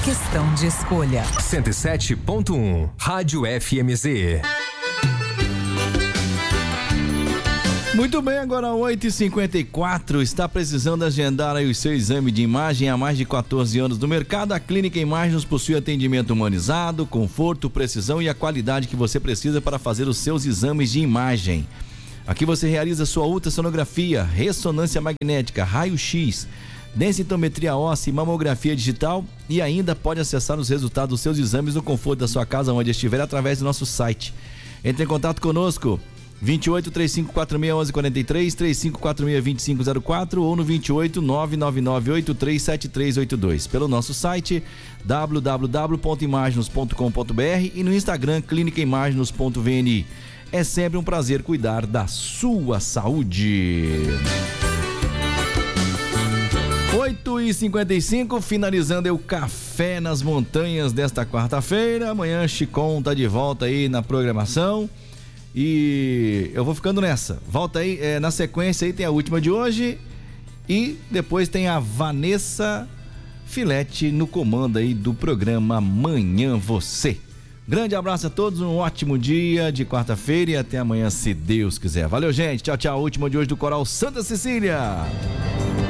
questão de escolha. 107.1 Rádio FMZ. Muito bem, agora 8h54, está precisando agendar aí o seu exame de imagem há mais de 14 anos no mercado? A Clínica Imagens possui atendimento humanizado, conforto, precisão e a qualidade que você precisa para fazer os seus exames de imagem. Aqui você realiza sua ultrassonografia, ressonância magnética, raio-x, densitometria óssea e mamografia digital e ainda pode acessar os resultados dos seus exames no conforto da sua casa, onde estiver, através do nosso site. Entre em contato conosco 28 3546 1143, 3546 2504 ou no 28 999 837382, pelo nosso site www.imaginos.com.br e no Instagram clinicaimaginos.vni. É sempre um prazer cuidar da sua saúde. 8h55, finalizando o Café nas Montanhas desta quarta-feira. Amanhã Chicon tá de volta aí na programação. E eu vou ficando nessa. Volta aí, na sequência aí tem a última de hoje e depois tem a Vanessa Filete no comando aí do programa Amanhã Você. Grande abraço a todos, um ótimo dia de quarta-feira e até amanhã, se Deus quiser. Valeu, gente. Tchau, tchau. Última de hoje do Coral Santa Cecília.